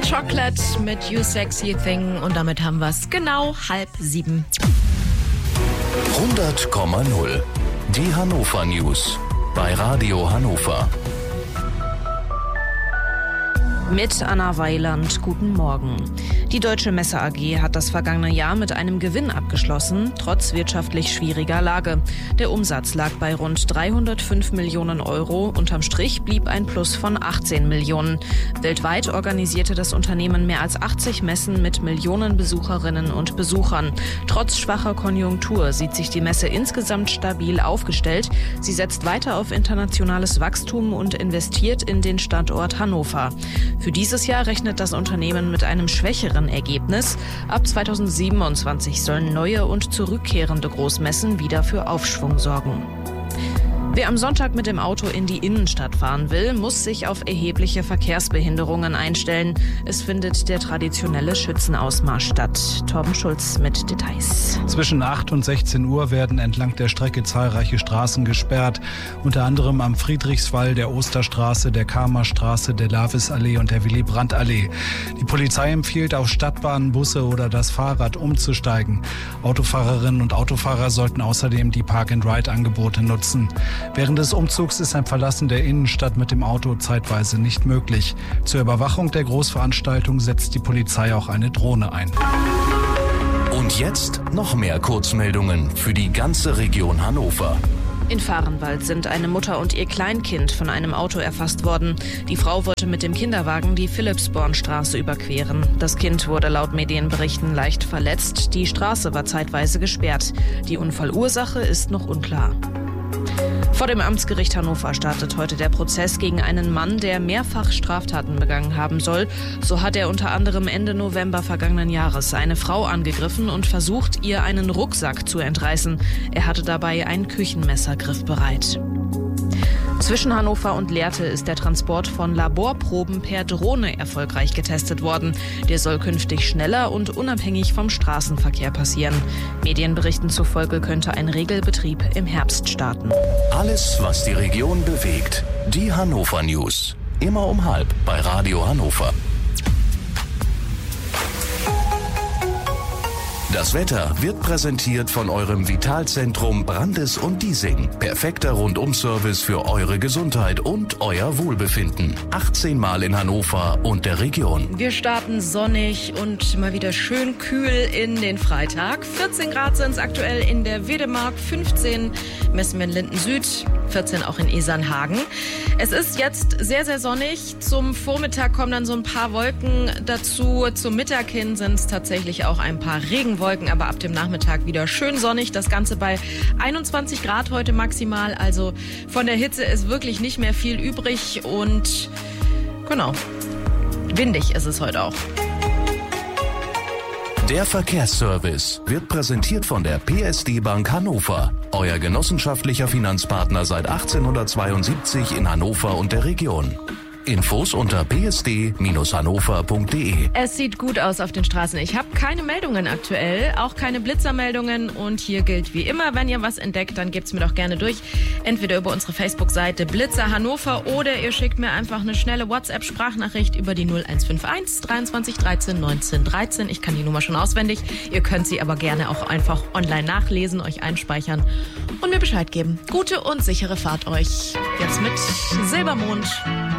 Hot Chocolate mit You Sexy Thing und damit haben wir es genau 6:30. 100,0. Die Hannover News bei Radio Hannover. Mit Anna Weiland, guten Morgen. Die Deutsche Messe AG hat das vergangene Jahr mit einem Gewinn abgeschlossen, trotz wirtschaftlich schwieriger Lage. Der Umsatz lag bei rund 305 Millionen Euro. Unterm Strich blieb ein Plus von 18 Millionen. Weltweit organisierte das Unternehmen mehr als 80 Messen mit Millionen Besucherinnen und Besuchern. Trotz schwacher Konjunktur sieht sich die Messe insgesamt stabil aufgestellt. Sie setzt weiter auf internationales Wachstum und investiert in den Standort Hannover. Für dieses Jahr rechnet das Unternehmen mit einem schwächeren Ergebnis. Ab 2027 sollen neue und zurückkehrende Großmessen wieder für Aufschwung sorgen. Wer am Sonntag mit dem Auto in die Innenstadt fahren will, muss sich auf erhebliche Verkehrsbehinderungen einstellen. Es findet der traditionelle Schützenausmarsch statt. Torben Schulz mit Details. Zwischen 8 und 16 Uhr werden entlang der Strecke zahlreiche Straßen gesperrt. Unter anderem am Friedrichswall, der Osterstraße, der Karmerstraße, der Lavisallee und der Willy-Brandt-Allee. Die Polizei empfiehlt, auf Stadtbahnen, Busse oder das Fahrrad umzusteigen. Autofahrerinnen und Autofahrer sollten außerdem die Park-and-Ride-Angebote nutzen. Während des Umzugs ist ein Verlassen der Innenstadt mit dem Auto zeitweise nicht möglich. Zur Überwachung der Großveranstaltung setzt die Polizei auch eine Drohne ein. Und jetzt noch mehr Kurzmeldungen für die ganze Region Hannover. In Vahrenwald sind eine Mutter und ihr Kleinkind von einem Auto erfasst worden. Die Frau wollte mit dem Kinderwagen die Philippsbornstraße überqueren. Das Kind wurde laut Medienberichten leicht verletzt. Die Straße war zeitweise gesperrt. Die Unfallursache ist noch unklar. Vor dem Amtsgericht Hannover startet heute der Prozess gegen einen Mann, der mehrfach Straftaten begangen haben soll. So hat er unter anderem Ende November vergangenen Jahres eine Frau angegriffen und versucht, ihr einen Rucksack zu entreißen. Er hatte dabei ein Küchenmesser griffbereit. Zwischen Hannover und Lehrte ist der Transport von Laborproben per Drohne erfolgreich getestet worden. Der soll künftig schneller und unabhängig vom Straßenverkehr passieren. Medienberichten zufolge könnte ein Regelbetrieb im Herbst starten. Alles, was die Region bewegt. Die Hannover News. Immer um 12:30 bei Radio Hannover. Das Wetter wird präsentiert von eurem Vitalzentrum Brandes und Diesing. Perfekter Rundum-Service für eure Gesundheit und euer Wohlbefinden. 18 Mal in Hannover und der Region. Wir starten sonnig und mal wieder schön kühl in den Freitag. 14 Grad sind es aktuell in der Wedemark, 15 messen wir in Linden Süd, 14 auch in Esernhagen. Es ist jetzt sehr, sehr sonnig. Zum Vormittag kommen dann so ein paar Wolken dazu. Zum Mittag hin sind es tatsächlich auch ein paar Regenwolken, aber ab dem Nachmittag wieder schön sonnig. Das Ganze bei 21 Grad heute maximal. Also von der Hitze ist wirklich nicht mehr viel übrig und genau, windig ist es heute auch. Der Verkehrsservice wird präsentiert von der PSD Bank Hannover. Euer genossenschaftlicher Finanzpartner seit 1872 in Hannover und der Region. Infos unter psd-hannover.de. Es sieht gut aus auf den Straßen. Ich habe keine Meldungen aktuell, auch keine Blitzermeldungen. Und hier gilt wie immer, wenn ihr was entdeckt, dann gebt's mir doch gerne durch. Entweder über unsere Facebook-Seite Blitzer Hannover oder ihr schickt mir einfach eine schnelle WhatsApp-Sprachnachricht über die 0151 23 13 19 13. Ich kann die Nummer schon auswendig. Ihr könnt sie aber gerne auch einfach online nachlesen, euch einspeichern und mir Bescheid geben. Gute und sichere Fahrt euch. Jetzt mit Silbermond.